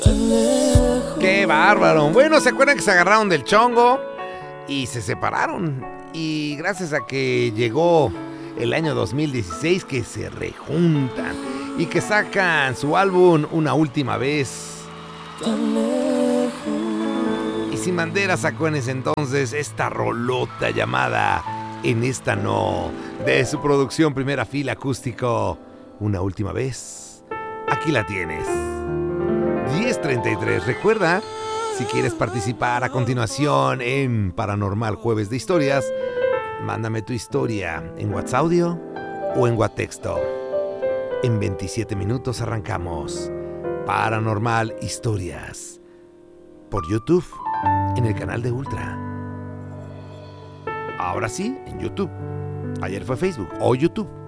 ¡Qué bárbaro! Bueno, ¿se acuerdan que se agarraron del chongo y se separaron? Y gracias a que llegó el año 2016 que se rejuntan y que sacan su álbum Una Última Vez. Y Sin Bandera sacó en ese entonces esta rolota llamada En Esta No, de su producción Primera Fila Acústico, Una Última Vez. Aquí la tienes. 10:33. Recuerda, si quieres participar a continuación en Paranormal Jueves de Historias, mándame tu historia en WhatsApp Audio o en WhatsApp. En 27 minutos arrancamos Paranormal Historias por YouTube en el canal de Ultra. Ahora sí, en YouTube. Ayer fue Facebook o YouTube.